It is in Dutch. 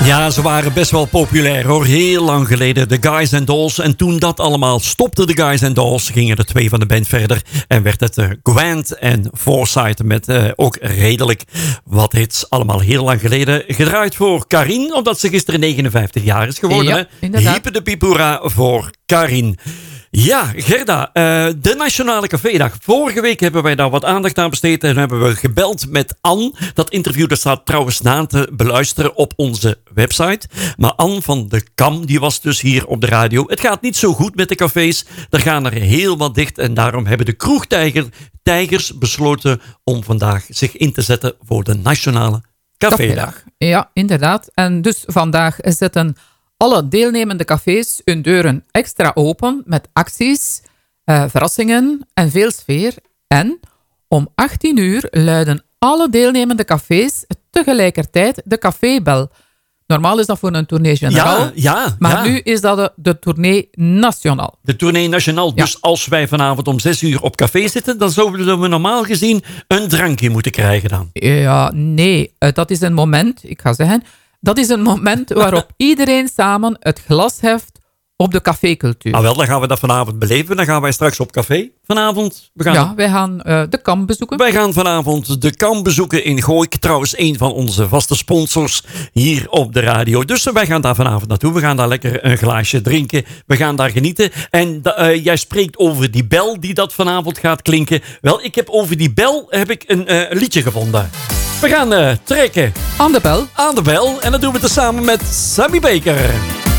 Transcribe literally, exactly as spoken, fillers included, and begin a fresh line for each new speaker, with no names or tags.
Ja, ze waren best wel populair hoor. Heel lang geleden, de Guys and Dolls. En toen dat allemaal stopte, de Guys and Dolls, gingen er twee van de band verder. En werd het uh, Grant en Forsyth met uh, ook redelijk wat hits. Allemaal heel lang geleden gedraaid voor Karin. Omdat ze gisteren negenenvijftig jaar is geworden.
Ja, inderdaad.
Hype de Pipura voor Karin. Ja, Gerda, uh, de Nationale Cafédag. Vorige week hebben wij daar wat aandacht aan besteed en hebben we gebeld met Anne. Dat interview dat staat trouwens na te beluisteren op onze website. Maar Anne van de Kam, die was dus hier op de radio. Het gaat niet zo goed met de cafés. Er gaan er heel wat dicht en daarom hebben de kroegtijgers besloten om vandaag zich in te zetten voor de Nationale Cafédag.
Ja, inderdaad. En dus vandaag zetten alle deelnemende cafés hun deuren extra open met acties, uh, verrassingen en veel sfeer. En om achttien uur luiden alle deelnemende cafés tegelijkertijd de cafébel. Normaal is dat voor een tournee generaal,
ja, ja,
maar
ja.
nu is dat de, de tournee nationaal.
De tournee nationaal.
Ja.
Dus als wij vanavond om zes uur op café zitten, dan zouden we normaal gezien een drankje moeten krijgen dan.
Ja, nee, uh, dat is een moment, ik ga zeggen, dat is een moment waarop iedereen samen het glas heft op de cafécultuur.
Nou wel, dan gaan we dat vanavond beleven. Dan gaan wij straks op café vanavond. We gaan
Ja, wij gaan uh, de Kam bezoeken.
Wij gaan vanavond de Kam bezoeken in Gooik. Trouwens, een van onze vaste sponsors hier op de radio. Dus wij gaan daar vanavond naartoe. We gaan daar lekker een glaasje drinken. We gaan daar genieten. En uh, jij spreekt over die bel die dat vanavond gaat klinken. Wel, ik heb over die bel heb ik een uh, liedje gevonden. We gaan uh, trekken
Aan de bel.
aan de bel. En dat doen we tezamen met Sammy Baker.